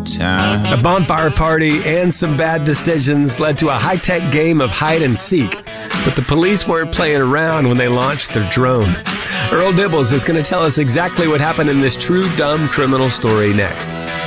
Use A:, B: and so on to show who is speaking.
A: A bonfire party and some bad decisions led to a high-tech game of hide and seek. But the police weren't playing around when they launched their drone. Earl Dibbles is going to tell us exactly what happened in this true dumb criminal story next.